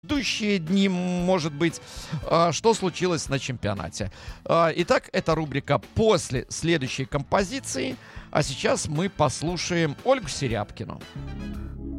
предыдущие дни, может быть, что случилось на чемпионате. Итак, это рубрика после следующей композиции. А сейчас мы послушаем Ольгу Серябкину.